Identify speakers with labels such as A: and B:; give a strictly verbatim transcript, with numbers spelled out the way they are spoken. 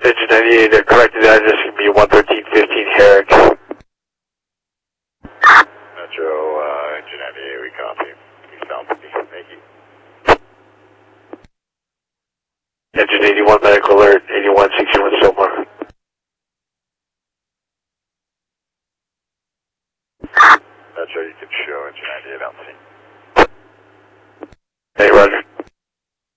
A: Engine ninety-eight, the corrected address is going to be one thirteen fifteen Herrick.
B: Metro, uh, engine ninety-eight, we copy. We found me. Thank you.
A: Engine eighty-one, medical alert, eighty-one sixty-one Silmar.
B: Metro, you can show engine ninety-eight on scene.